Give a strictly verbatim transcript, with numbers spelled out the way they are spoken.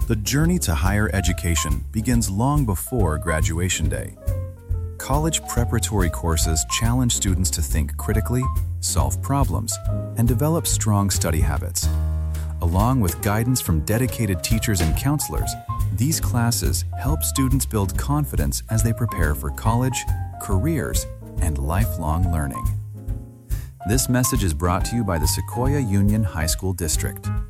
The journey to higher education begins long before graduation day. College preparatory courses challenge students to think critically, solve problems, and develop strong study habits. Along with guidance from dedicated teachers and counselors, these classes help students build confidence as they prepare for college, careers, and lifelong learning. This message is brought to you by the Sequoia Union High School District.